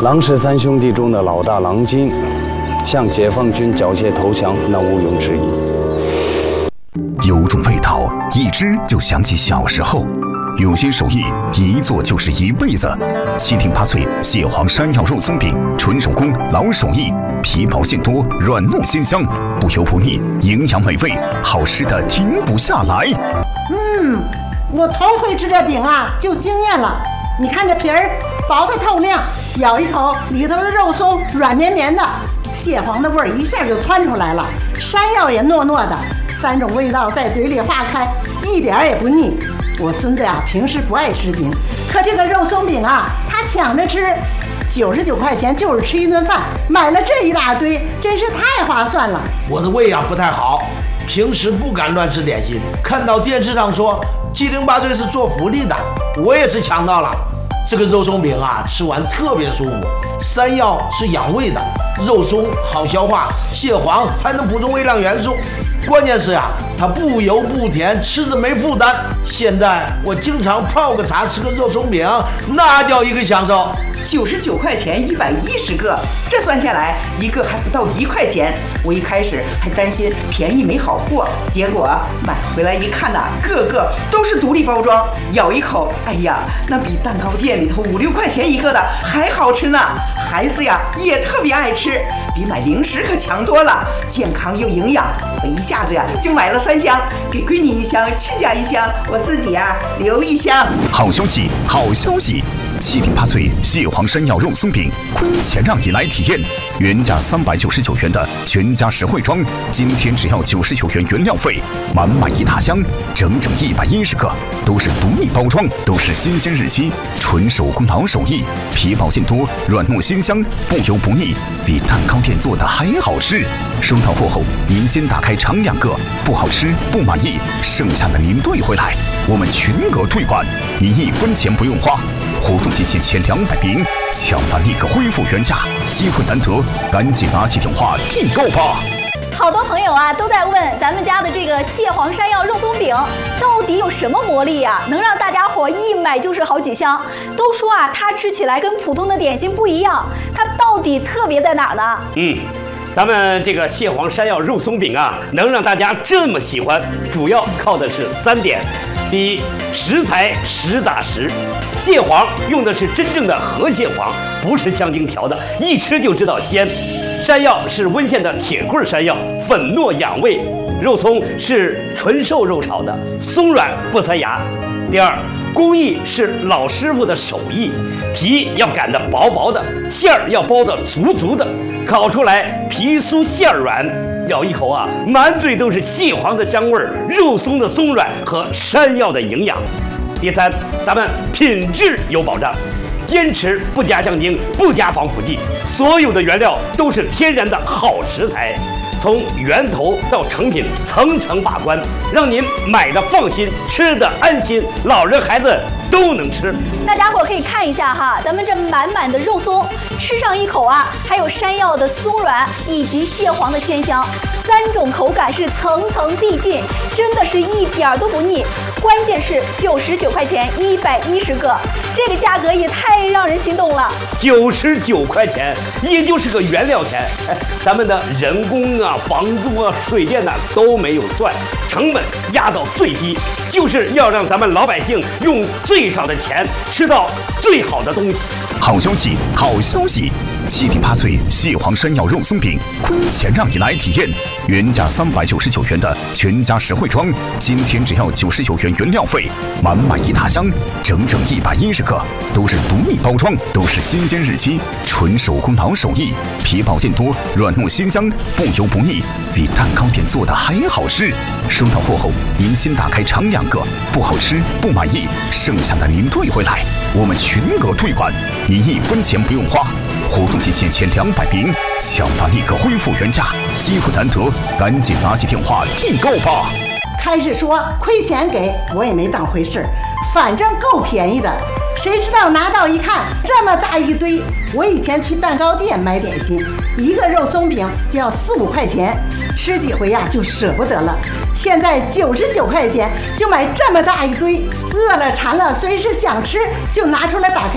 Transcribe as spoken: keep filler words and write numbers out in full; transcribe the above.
郎氏三兄弟中的老大郎金向解放军缴械投降，那毋庸置疑。 有种味道，一吃就想起小时候。有些手艺一做就是一辈子。七挺八脆蟹黄山药肉松饼，纯手工老手艺，皮薄馅多，软糯鲜香，不油不腻，营养美味，好吃的停不下来。 嗯，我头回吃这饼啊，就惊艳了。你看这皮儿薄的透亮，咬一口里头的肉松软绵绵的，蟹黄的味儿一下就窜出来了，山药也糯糯的，三种味道在嘴里化开，一点也不腻。我孙子呀、啊，平时不爱吃饼，可这个肉松饼啊，他抢着吃，九十九块钱就是吃一顿饭，买了这一大堆，真是太划算了。 我的胃呀、啊、不太好，平时不敢乱吃点心，看到电视上说七零八碎是做福利的，我也是抢到了。这个肉松饼啊，吃完特别舒服，山药是养胃的，肉松好消化，蟹黄还能补充微量元素。关键是啊，它不油不甜，吃着没负担。现在我经常泡个茶，吃个肉松饼，那叫一个享受。 九十九块钱一百一十个，这算下来一个还不到一块钱。我一开始还担心便宜没好货，结果买回来一看呐、啊，个个都是独立包装，咬一口，哎呀，那比蛋糕店里头五六块钱一个的还好吃呢。孩子呀也特别爱吃，比买零食可强多了，健康又营养。我一下子呀就买了三箱，给闺女一箱，亲家一箱，我自己呀留一箱。 好消息，好消息！七挺八脆蟹黄山药肉松饼，亏钱让你来体验。原价三百九十九元的全家实惠装，今天只要九十九元原料费，满满一大箱，整整一百一十个，都是独立包装，都是新鲜日期，纯手工老手艺，皮薄馅多，软糯鲜香，不油不腻，比蛋糕店做的还好吃。收到货后，您先打开尝两个，不好吃不满意，剩下的您兑回来，我们全额退款，您一分钱不用花。活动期限前两百名，抢饭立刻恢复原价，机会难得，赶紧拿起电话订购吧！ 好多朋友啊都在问咱们家的这个蟹黄山药肉松饼到底有什么魔力呀、啊，能让大家伙一买就是好几箱？都说啊，它吃起来跟普通的点心不一样，它到底特别在哪儿呢？ 嗯。咱们这个蟹黄山药肉松饼啊，能让大家这么喜欢，主要靠的是三点。第一，食材实打实，蟹黄用的是真正的河蟹黄，不是香精调的，一吃就知道鲜。山药是温县的铁棍山药，粉糯养胃。肉松是纯瘦肉炒的，松软不塞牙。第二，工艺是老师傅的手艺，皮要擀得薄薄的，馅儿要包得足足的，烤出来皮酥馅软，咬一口啊，满嘴都是蟹黄的香味儿，肉松的松软和山药的营养。第三，咱们品质有保障，坚持不加香精，不加防腐剂，所有的原料都是天然的好食材。从源头到成品层层把关，让您买的放心，吃的安心，老人孩子都能吃。 大家伙可以看一下哈，咱们这满满的肉松，吃上一口啊，还有山药的松软以及蟹黄的鲜香，三种口感是层层递进，真的是一点都不腻。关键是九十九块钱一百一十个，这个价格也太让人心动了。 九十九块钱，也就是个原料钱，哎，咱们的人工啊、房租啊、水电呐、啊、都没有算，成本压到最低，就是要让咱们老百姓用最少的钱吃到最好的东西。 好消息，好消息！七挺八脆蟹黄山药肉松饼，亏钱让你来体验。原价三百九十九元的全家实惠装，今天只要九十九元原料费，满满一大箱，整整一百一十个，都是独立包装，都是新鲜日期，纯手工老手艺，皮薄馅多，软糯鲜香，不油不腻，比蛋糕店做的还好吃。收到货后，您先打开尝两个，不好吃不满意，剩下的您退回来，我们全额退款，您一分钱不用花。活动期限前两百名，抢饭立刻恢复原价，机会难得，赶紧拿起电话订购吧！ 开始说亏钱给我也没当回事儿，反正够便宜的。谁知道拿到一看这么大一堆，我以前去蛋糕店买点心，一个肉松饼就要四五块钱，吃几回呀、啊、就舍不得了。现在九十九块钱就买这么大一堆，饿了馋了随时想吃就拿出来打开